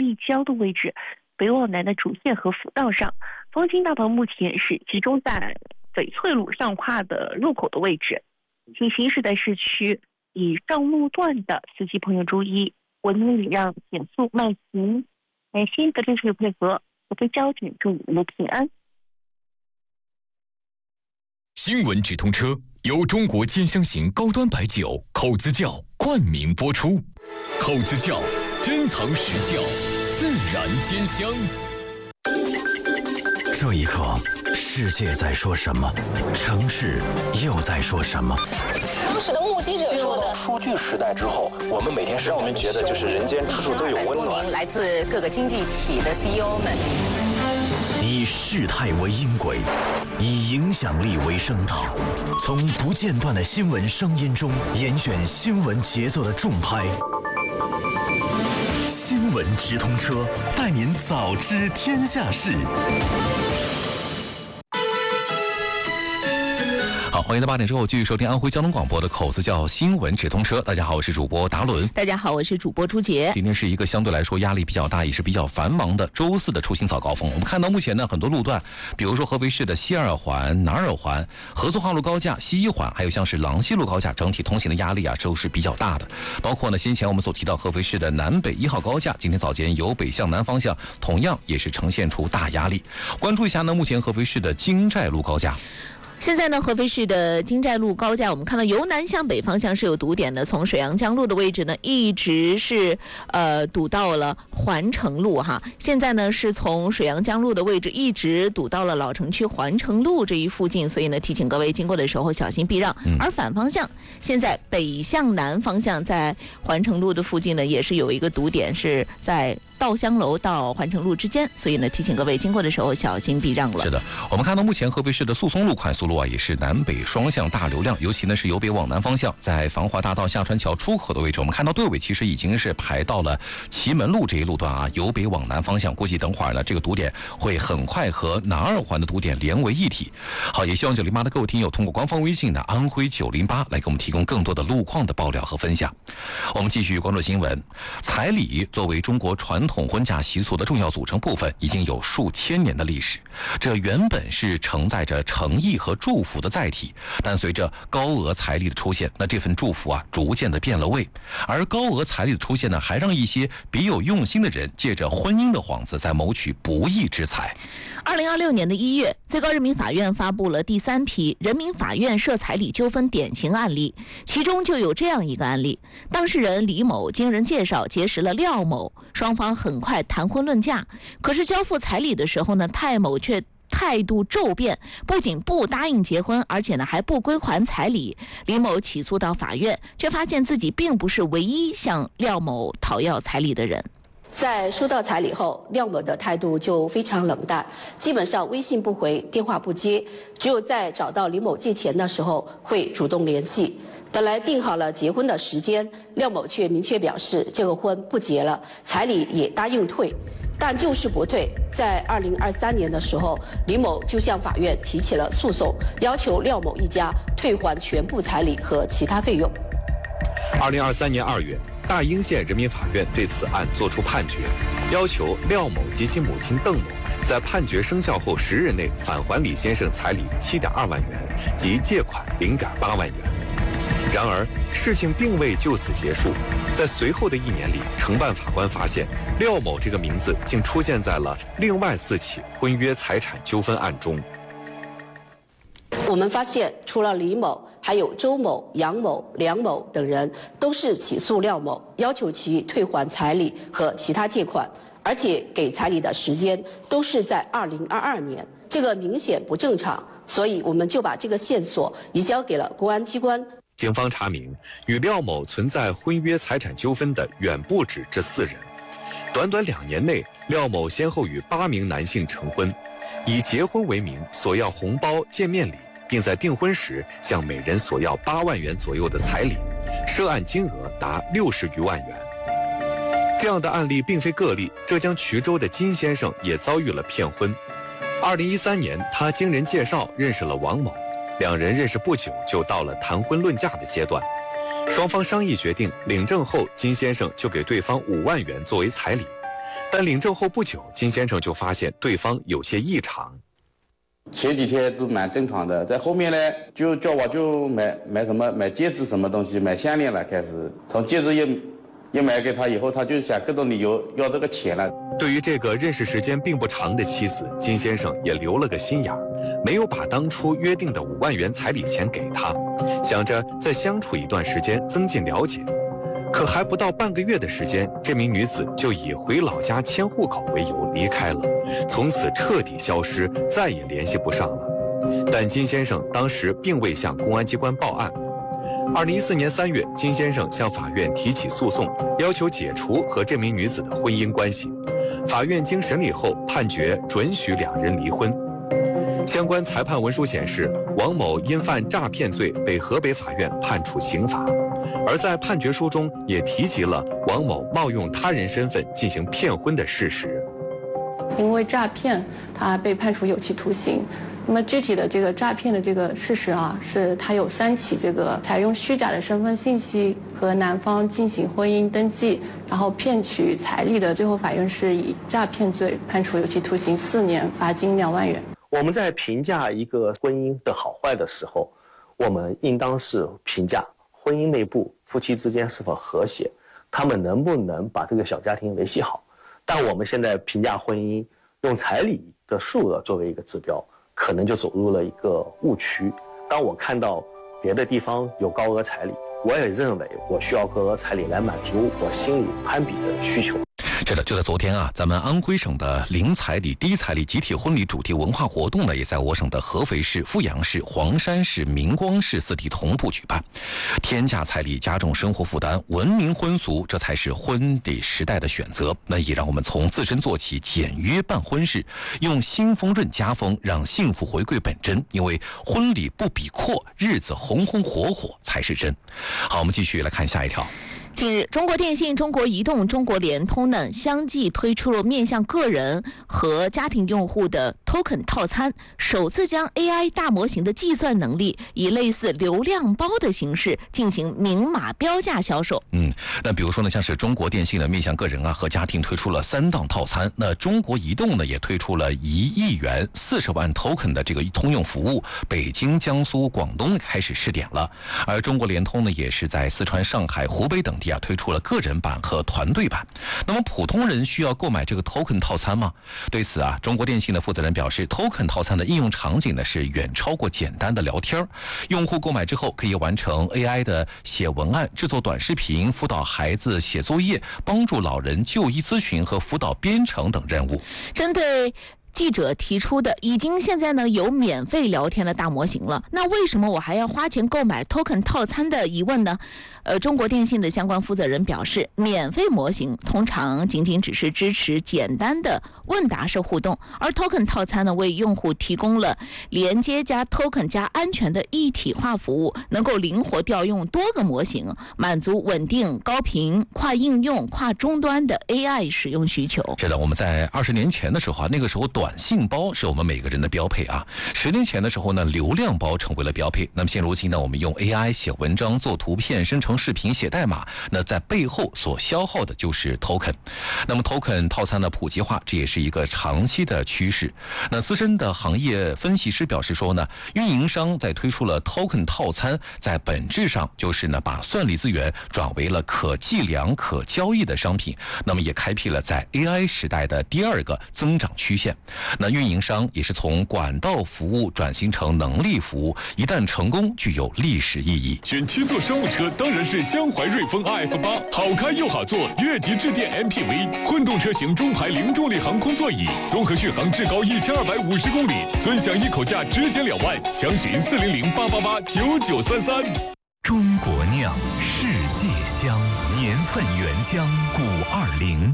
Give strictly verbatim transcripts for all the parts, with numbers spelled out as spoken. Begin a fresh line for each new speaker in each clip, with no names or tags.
立交的位置，北往南的主线和辅道上。方兴大道目前是集中在翡翠路上跨的入口的位置。请行驶在市区以上路段的司机朋友注意，文明礼让，减速慢行。感谢各政府配合，合肥交警祝你们平安。
新闻直通车由中国尖香型高端白酒口子窖冠名播出，口子窖珍藏实窖，自然尖香。
这一刻，世界在说什么？城市又在说什么？
当时的目击者说的，
数据时代之后，我们每天让我们觉得就是人间处处都有温暖。
来自各个经济体的 C E O 们，
以事态为音轨，以影响力为声道，从不间断的新闻声音中严选新闻节奏的重拍。新闻直通车，带您早知天下事。
好，欢迎在八点之后继续收听安徽交通广播的口子窖新闻直通车。大家好，我是主播达伦。
大家好，我是主播朱杰。
今天是一个相对来说压力比较大，也是比较繁忙的周四的出行早高峰。我们看到目前呢，很多路段，比如说合肥市的西二环、南二环、合作化路高架、西一环，还有像是郎西路高架，整体通行的压力啊都是比较大的。包括呢，先前我们所提到合肥市的南北一号高架，今天早间由北向南方向，同样也是呈现出大压力。关注一下呢，目前合肥市的京寨路高架。
现在呢，合肥市的京寨路高架，我们看到由南向北方向是有堵点的，从水阳江路的位置呢，一直是呃堵到了环城路哈。现在呢，是从水阳江路的位置一直堵到了老城区环城路这一附近，所以呢，提醒各位经过的时候小心避让。嗯、而反方向，现在北向南方向在环城路的附近呢，也是有一个堵点，是在稻香楼到环城路之间，所以呢，提醒各位经过的时候小心避让了。
是的，我们看到目前合肥市的速松路快速路啊，也是南北双向大流量，尤其呢是由北往南方向，在繁华大道下川桥出口的位置，我们看到队尾其实已经是排到了祁门路这一路段啊，由北往南方向，估计等会儿呢这个堵点会很快和南二环的堵点连为一体。好，也希望九零八的各位听友通过官方微信呢安徽九零八来给我们提供更多的路况的爆料和分享。我们继续关注新闻，彩礼作为中国传统婚嫁习俗的重要组成部分，已经有数千年的历史。这原本是承载着诚意和祝福的载体，但随着高额彩礼的出现，那这份祝福啊，逐渐的变了味。而高额彩礼的出现呢，还让一些别有用心的人借着婚姻的幌子，在谋取不义之财。
二零二六年的一月，最高人民法院发布了第三批人民法院涉彩礼纠纷典型案例，其中就有这样一个案例：当事人李某经人介绍结识了廖某，双方很快谈婚论嫁，可是交付彩礼的时候呢，蔡某却态度骤变，不仅不答应结婚，而且呢还不归还彩礼。李某起诉到法院，却发现自己并不是唯一向廖某讨要彩礼的人。
在收到彩礼后，廖某的态度就非常冷淡，基本上微信不回，电话不接，只有在找到李某借钱的时候会主动联系。本来定好了结婚的时间，廖某却明确表示这个婚不结了，彩礼也答应退，但就是不退。在二零二三年的时候，李某就向法院提起了诉讼，要求廖某一家退还全部彩礼和其他费用。
二零二三年二月，大英县人民法院对此案作出判决，要求廖某及其母亲邓某在判决生效后十日内返还李先生彩礼七点二万元及借款零点八万元。然而，事情并未就此结束，在随后的一年里，承办法官发现廖某这个名字竟出现在了另外四起婚约财产纠纷案中。
我们发现，除了李某，还有周某、杨某、梁某等人都是起诉廖某，要求其退还彩礼和其他借款，而且给彩礼的时间都是在二零二二年，这个明显不正常，所以我们就把这个线索移交给了公安机关。
警方查明，与廖某存在婚约财产纠纷的远不止这四人。短短两年内，廖某先后与八名男性成婚，以结婚为名索要红包、见面礼，并在订婚时向每人索要八万元左右的彩礼，涉案金额达六十余万元。这样的案例并非个例，浙江衢州的金先生也遭遇了骗婚。二零一三年，他经人介绍认识了王某。两人认识不久，就到了谈婚论嫁的阶段。双方商议决定领证后，金先生就给对方五万元作为彩礼。 但领证后不久，金先生就发现对方有些异常。
前几天都蛮正常的，在后面呢，就叫我就买买什么买戒指什么东西，买项链了，开始从戒指一一买给他以后，他就想各种理由要这个钱了。
对于这个认识时间并不长的妻子，金先生也留了个心眼儿，没有把当初约定的五万元彩礼钱给她，想着再相处一段时间增进了解。可还不到半个月的时间，这名女子就以回老家迁户口为由离开了，从此彻底消失，再也联系不上了。但金先生当时并未向公安机关报案。二零一四年三月，金先生向法院提起诉讼，要求解除和这名女子的婚姻关系。法院经审理后判决准许两人离婚。相关裁判文书显示，王某因犯诈骗罪被河北法院判处刑罚。而在判决书中也提及了王某冒用他人身份进行骗婚的事实。
因为诈骗，他被判处有期徒刑。那么具体的这个诈骗的这个事实啊，是他有三起这个采用虚假的身份信息和男方进行婚姻登记，然后骗取彩礼的。最后法院是以诈骗罪判处有期徒刑四年，罚金两万元。
我们在评价一个婚姻的好坏的时候，我们应当是评价婚姻内部夫妻之间是否和谐，他们能不能把这个小家庭维系好。但我们现在评价婚姻，用彩礼的数额作为一个指标，可能就走入了一个误区。当我看到别的地方有高额彩礼，我也认为我需要高额彩礼来满足我心里攀比的需求。
是的，就在昨天啊，咱们安徽省的零彩礼、低彩礼集体婚礼主题文化活动呢，也在我省的合肥市、阜阳市、黄山市、明光市四地同步举办。天价彩礼加重生活负担，文明婚俗，这才是婚礼时代的选择。那也让我们从自身做起，简约办婚事，用新丰润家风，让幸福回归本真。因为婚礼不比阔，日子红红火火才是真。好，我们继续来看下一条。
近日，中国电信、中国移动、中国联通呢相继推出了面向个人和家庭用户的 token 套餐，首次将 A I 大模型的计算能力以类似流量包的形式进行明码标价销售。
嗯，那比如说呢，像是中国电信的面向个人啊和家庭推出了三档套餐，那中国移动呢也推出了一亿元四十万 token 的这个通用服务，北京、江苏、广东开始试点了，而中国联通呢也是在四川、上海、湖北等地啊推出了个人版和团队版。那么普通人需要购买这个 token 套餐吗？对此啊，中国电信的负责人表示 ，token 套餐的应用场景呢是远超过简单的聊天，用户购买之后可以完成 A I 的写文案、制作短视频、辅导孩子写作业、帮助老人就医咨询和辅导编程等任务。
针对记者提出的已经现在呢有免费聊天的大模型了，那为什么我还要花钱购买 token 套餐的疑问呢？呃，中国电信的相关负责人表示，免费模型通常仅仅只是支持简单的问答式互动，而 token 套餐呢为用户提供了连接加 token 加安全的一体化服务，能够灵活调用多个模型，满足稳定、高频、跨应用、跨终端的 A I 使用需求。
是的，我们在二十年前的时候啊，那个时候短信包是我们每个人的标配啊。十年前的时候呢，流量包成为了标配。那么现如今呢，我们用 A I 写文章、做图片、生成视频、写代码，那在背后所消耗的就是 token。那么 token 套餐的普及化，这也是一个长期的趋势。那资深的行业分析师表示说呢，运营商在推出了 token 套餐，在本质上就是呢把算力资源转为了可计量、可交易的商品。那么也开辟了在 A I 时代的第二个增长曲线。那运营商也是从管道服务转型成能力服务，一旦成功，具有历史意义。
选七座商务车当然是江淮瑞风 R F 八，好开又好坐，越级致电 M P V， 混动车型中排零重力航空座椅，综合续航至高一千二百五十公里，尊享一口价直减两万，详询四零零八八八九九三三。
中国酿，世界香，年份原浆五二零。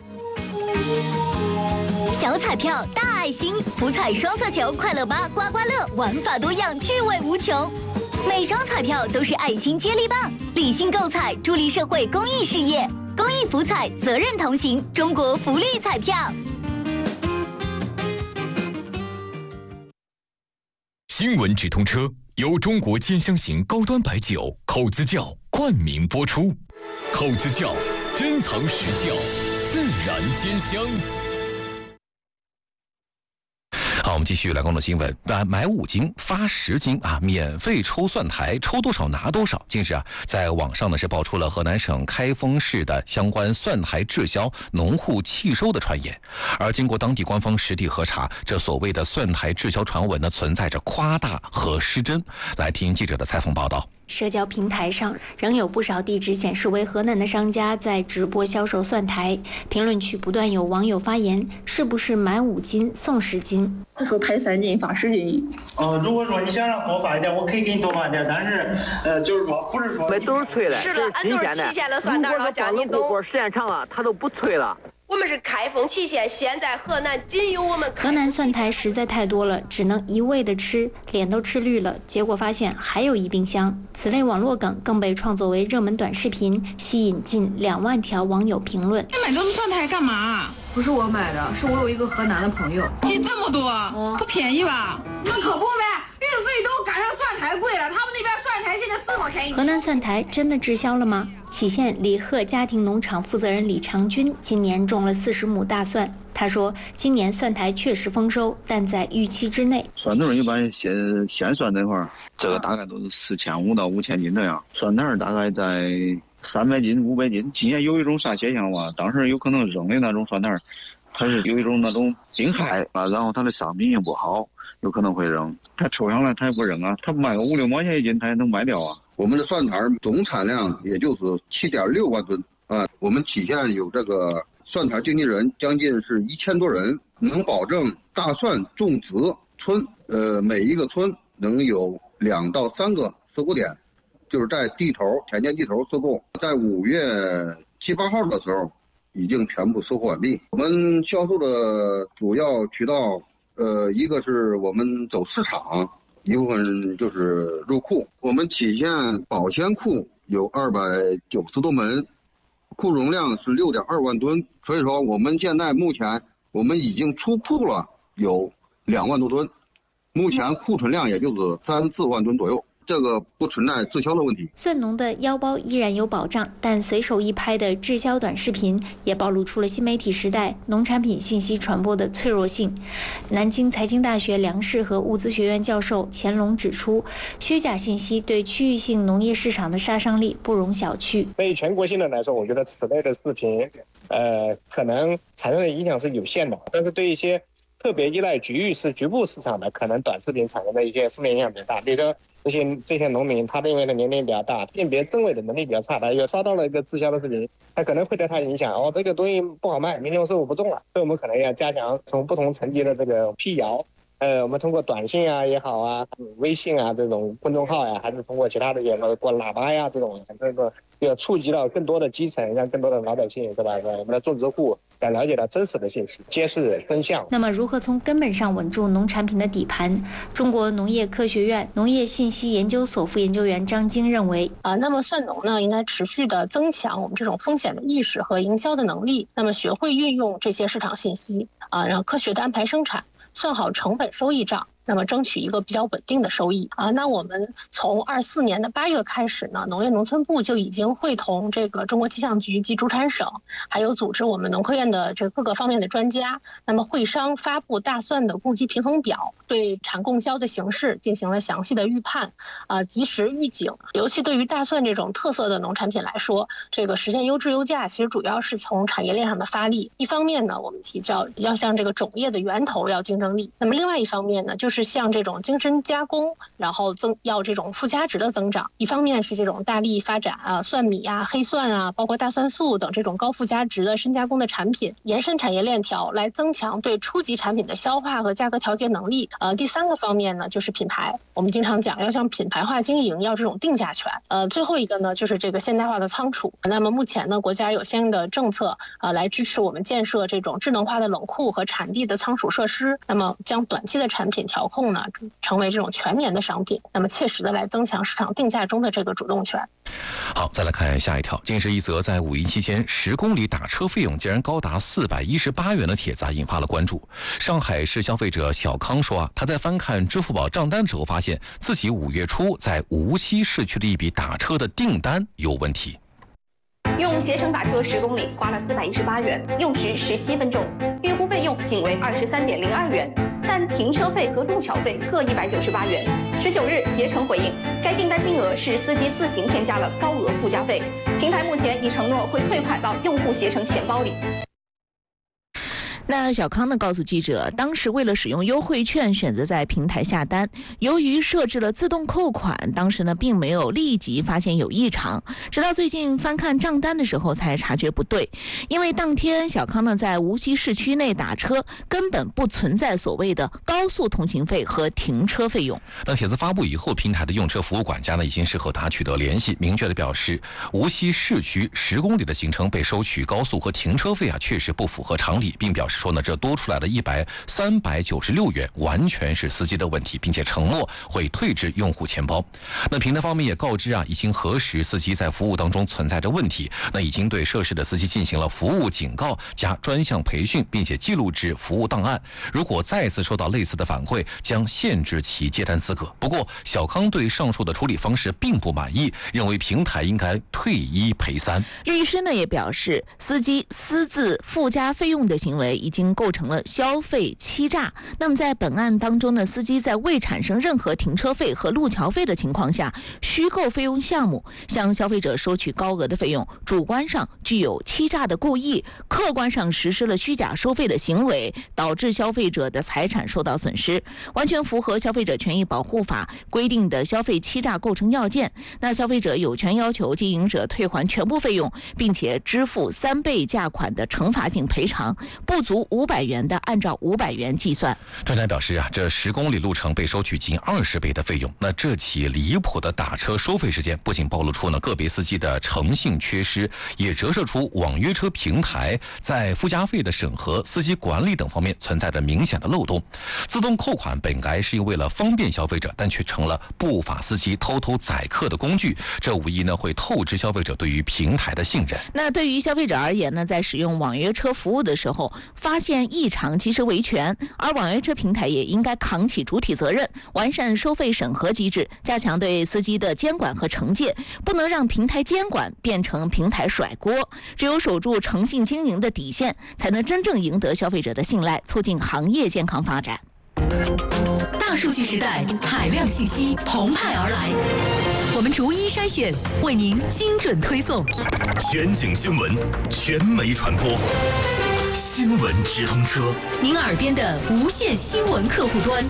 小彩票大爱心，福彩双色球、快乐八、刮刮乐，玩法多样，趣味无穷。每张彩票都是爱心接力棒，理性购彩，助力社会公益事业。公益福彩，责任同行，中国福利彩票。
新闻直通车由中国尖香型高端白酒口子窖冠名播出，口子窖珍藏实窖。 自然兼香。
好，我们继续来关注新闻。啊，买五斤发十斤啊，免费抽蒜苔，抽多少拿多少。近日啊，在网上呢是爆出了河南省开封市的相关蒜苔滞销、农户弃收的传言。而经过当地官方实地核查，这所谓的蒜苔滞销传闻呢，存在着夸大和失真。来听记者的采访报道。
社交平台上仍有不少地址显示为河南的商家在直播销售蒜苔，评论区不断有网友发言：是不是买五斤送十斤？
他说拍三斤发十斤。
哦，如果说你想让多发一点，我可以给你多发一点，但是呃，就是说不是说
买都是催的，
是了，俺都是期限的蒜苔，
如果说放冷库或时间长了，它都不催了。
我们是开封期限，现在河南仅有我们。
河南蒜苔实在太多了，只能一味的吃，脸都吃绿了。结果发现还有一冰箱。此类网络梗更被创作为热门短视频，吸引近两万条网友评论。
你买这么蒜苔干嘛？
不是我买的，是我有一个河南的朋友
寄这么多，嗯，不便宜吧？
那可不呗，运费都赶上蒜苔贵了，他们那边蒜苔现在四毛钱一斤。
河南蒜苔真的滞销了吗？杞县李贺家庭农场负责人李长军今年种了四十亩大蒜，他说今年蒜苔确实丰收，但在预期之内。
蒜头一般鲜鲜蒜那块儿，这个大概都是四千五到五千斤这样，蒜苔大概在三百斤、五百斤。今年有一种啥现象吧？当时有可能扔的那种蒜苔，它是有一种那种病害啊，然后它的商品也不好，有可能会扔。它抽上来它也不扔啊，它卖个五六毛钱一斤，它也能卖掉啊。
我们的蒜苔总产量也就是七点六万吨啊。我们杞县有这个蒜苔经纪人将近是一千多人，能保证大蒜种植村，呃，每一个村能有两到三个收购点，就是在地头田间地头收购，在五月七八号的时候已经全部收购完毕。我们销售的主要渠道，呃，一个是我们走市场，一部分就是入库。我们杞县保鲜库有二百九十多门，库容量是六点二万吨，所以说我们现在目前我们已经出库了有两万多吨，目前库存量也就是三四万吨左右。这个不存在滞销的问题。
蒜农的腰包依然有保障，但随手一拍的滞销短视频也暴露出了新媒体时代农产品信息传播的脆弱性。南京财经大学粮食和物资学院教授钱龙指出，虚假信息对区域性农业市场的杀伤力不容小觑。
对全国性的来说，我觉得此类的视频，呃，可能产生的影响是有限的，但是对一些特别依赖局域市、局部市场的，可能短视频产生的一些负面影响比较大。比如说这些这些农民，他因为他年龄比较大，辨别真伪的能力比较差，他又刷到了一个滞销的视频，他可能会对他影响。哦，这个东西不好卖，明天我收入不中了，所以我们可能要加强从不同层级的这个辟谣。呃，我们通过短信啊也好啊，微信啊这种公众号呀，还是通过其他的一些过喇叭呀这种，这个要触及到更多的基层，让更多的老百姓，对吧？我们的种植户要了解到真实的信息，揭示真相。
那么，如何从根本上稳住农产品的底盘？中国农业科学院农业信息研究所副研究员张晶认为，
啊，那么蒜农呢，应该持续的增强我们这种风险的意识和营销的能力，那么学会运用这些市场信息啊，然后科学的安排生产。算好成本收益账，那么争取一个比较稳定的收益啊。那我们从二四年的八月开始呢，农业农村部就已经会同这个中国气象局及主产省，还有组织我们农科院的这各个方面的专家，那么会商发布大蒜的供给平衡表，对产供销的形势进行了详细的预判，啊，及时预警。尤其对于大蒜这种特色的农产品来说，这个实现优质优价，其实主要是从产业链上的发力。一方面呢，我们提到要向这个种业的源头要竞争力，那么另外一方面呢，就是像这种精深加工，然后增要这种附加值的增长。一方面是这种大力发展啊蒜米啊、黑蒜啊，包括大蒜素等这种高附加值的深加工的产品，延伸产业链条来增强对初级产品的消化和价格调节能力。呃，第三个方面呢，就是品牌。我们经常讲要向品牌化经营，要这种定价权。呃，最后一个呢，就是这个现代化的仓储。那么目前呢，国家有相应的政策啊、呃，来支持我们建设这种智能化的冷库和产地的仓储设施。那么将短期的产品调控呢，成为这种全年的商品，那么切实的来增强市场定价中的这个主动权。
好，再来看下一条。近日一则在五一期间十公里打车费用竟然高达四百一十八元的帖子啊，引发了关注。上海市消费者小康说啊，他在翻看支付宝账单之后，发现自己五月初在无锡市区的一笔打车的订单有问题。
用携程打车十公里花了四百一十八元，用时十七分钟，预估费用仅为二十三点零二元，但停车费和路桥费各一百九十八元。十九日，携程回应，该订单金额是司机自行添加了高额附加费，平台目前已承诺会退款到用户携程钱包里。
那小康呢告诉记者，当时为了使用优惠券，选择在平台下单，由于设置了自动扣款，当时呢并没有立即发现有异常，直到最近翻看账单的时候才察觉不对。因为当天小康呢在无锡市区内打车，根本不存在所谓的高速通行费和停车费用。
那帖子发布以后，平台的用车服务管家呢已经是和他取得联系，明确的表示，无锡市区十公里的行程被收取高速和停车费啊，确实不符合常理，并表示说呢，这多出来的一百三百九十六元完全是司机的问题，并且承诺会退至用户钱包。那平台方面也告知啊，已经核实司机在服务当中存在着问题，那已经对涉事的司机进行了服务警告加专项培训，并且记录至服务档案。如果再次收到类似的反馈，将限制其接单资格。不过，小康对上述的处理方式并不满意，认为平台应该退一赔三。
律师呢也表示，司机私自附加费用的行为已经构成了消费欺诈。那么在本案当中呢，司机在未产生任何停车费和路桥费的情况下，虚构费用项目，向消费者收取高额的费用，主观上具有欺诈的故意，客观上实施了虚假收费的行为，导致消费者的财产受到损失，完全符合消费者权益保护法规定的消费欺诈构成要件。那消费者有权要求经营者退还全部费用，并且支付三倍价款的惩罚性赔偿，不足五百元的按照五百元计算。
专家表示啊，这十公里路程被收取近二十倍的费用，那这起离谱的打车收费事件不仅暴露出呢个别司机的诚信缺失，也折射出网约车平台在附加费的审核、司机管理等方面存在着明显的漏洞。自动扣款本来是为了方便消费者，但却成了不法司机偷偷宰客的工具，这无疑呢会透支消费者对于平台的信任。
那对于消费者而言呢，在使用网约车服务的时候，发现异常其实维权，而网约车平台也应该扛起主体责任，完善收费审核机制，加强对司机的监管和惩戒，不能让平台监管变成平台甩锅。只有守住诚信经营的底线，才能真正赢得消费者的信赖，促进行业健康发展。
大数据时代，海量信息澎湃而来，我们逐一筛选，为您精准推送。
全景新闻，全媒传播，新闻直通车，
您耳边的无线新闻客户端。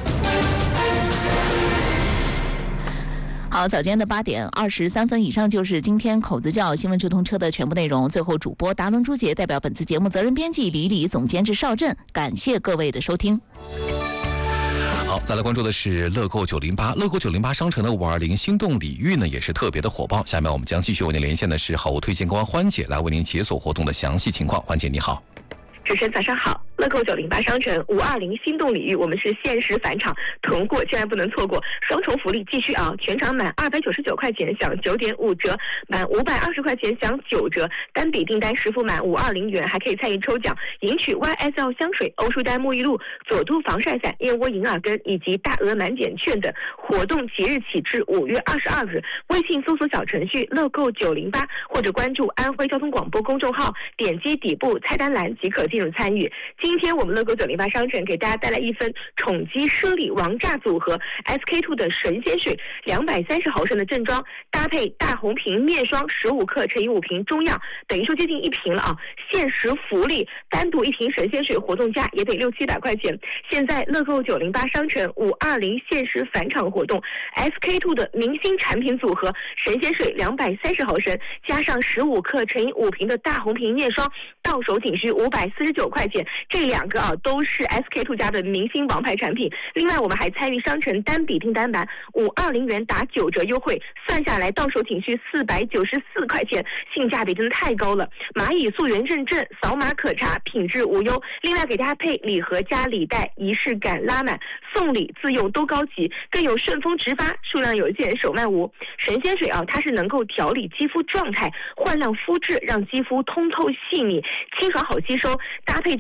好，早间的八点二十三分以上就是今天口子窖新闻直通车的全部内容。最后，主播达伦朱杰代表本次节目责任编辑李李、总监制邵振，感谢各位的收听。
好，再来关注的是乐购九零八，乐购九零八商城的五二零心动礼遇呢也是特别的火爆。下面我们将继续为您连线的是好物推荐官欢姐，来为您解锁活动的详细情况。欢姐你好。
主持人早上好，乐购九零八商城五二零心动礼遇，我们是限时返场囤货，千万不能错过，双重福利继续啊！全场满二百九十九块钱享九点五折，满五百二十块钱享九折，单笔订单实付满五二零元还可以参与抽奖，赢取 Y S L 香水、欧舒丹沐浴露、佐都防晒伞、燕窝银耳根以及大额满减券等。活动即日起至五月二十二日，微信搜索小程序乐购九零八或者关注安徽交通广播公众号，点击底部菜单栏即可进入参与。今天我们乐购九零八商城给大家带来一份宠姬奢礼王炸组合 S K two 的神仙水两百三十毫升的正装，搭配大红瓶面霜十五克乘以五瓶中药，等于说接近一瓶了啊！限时福利，单独一瓶神仙水活动价也得六七百块钱。现在乐购九零八商城五二零限时返场活动 ，S K two 的明星产品组合神仙水两百三十毫升，加上十五克乘以五瓶的大红瓶面霜，到手仅需五百四十九块钱。这两个啊都是 S K two 家的明星王牌产品。另外，我们还参与商城单笔订单版五二零元打九折优惠，算下来到手仅需四百九十四块钱，性价比真的太高了。蚂蚁溯源认证，扫码可查，品质无忧。另外给大家配礼盒加礼袋，仪式感拉满，送礼自用都高级，更有顺丰直发，数量有限，手卖无。神仙水啊，它是能够调理肌肤状态，焕亮肤质，让肌肤通透细腻、清爽好吸收。搭配这个大红瓶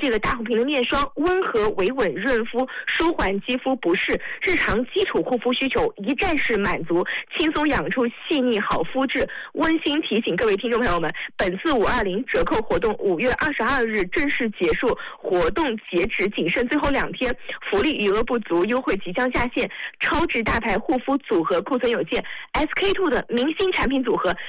瓶的面霜，温和维稳润肤，舒缓肌肤不适，日常基础护肤需求一站式满足，轻松养出细腻好肤质。温馨提醒各位听众朋友们，本次五二零折扣活动五月二十二日正式结束，活动截止仅剩最后两天，福利余额不足，优惠即将下线。超值大牌护肤组合库存有限 ，S K two 的明星产品组合